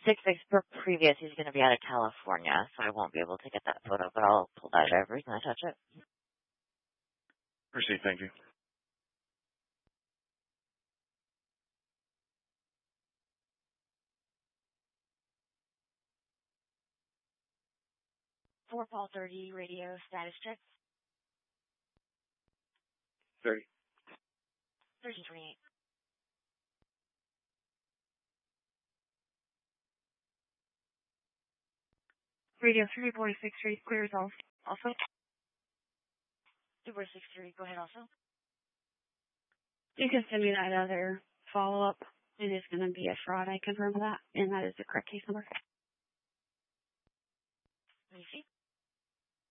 6-6 for previous, he's going to be out of California, so I won't be able to get that photo, but I'll pull that over. Can I touch it? Proceed, thank you. For Paul 30, radio status check. 30. 1328. Radio 346 clears also. 2463, go ahead also. You can send me that other follow-up. It is going to be a fraud. I confirm that, and that is the correct case number. Let me see.